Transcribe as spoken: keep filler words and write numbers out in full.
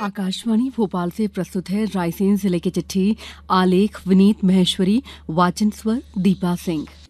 आकाशवाणी भोपाल से प्रस्तुत है रायसेन जिले की चिट्ठी। आलेख विनीत महेश्वरी, वाचन स्वर दीपा सिंह।